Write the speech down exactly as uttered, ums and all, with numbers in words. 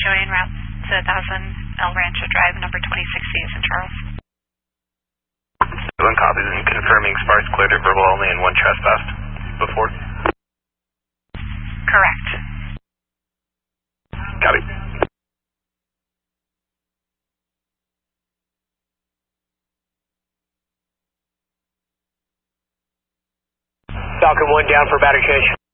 showing route to one thousand El Rancho Drive, number twenty-six C is in Charles. One copies and confirming sparse cleared at verbal only and one trespassed before? Correct. Copy. Falcon one down for battery change.